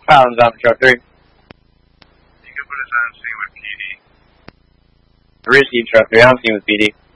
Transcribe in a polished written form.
Paladin's on Patrol 3. You can put us on scene with PD. Risky Patrol 3, on scene with PD.